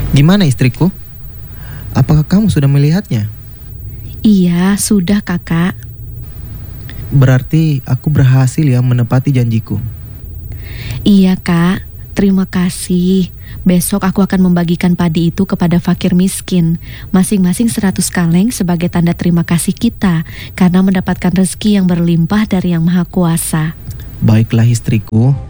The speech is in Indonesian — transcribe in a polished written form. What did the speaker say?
Gimana istriku? Apakah kamu sudah melihatnya? Iya, sudah kakak. Berarti aku berhasil ya menepati janjiku. Iya kak, terima kasih. Besok aku akan membagikan padi itu kepada fakir miskin. Masing-masing 100 kaleng sebagai tanda terima kasih kita karena mendapatkan rezeki yang berlimpah dari Yang Maha Kuasa. Baiklah istriku,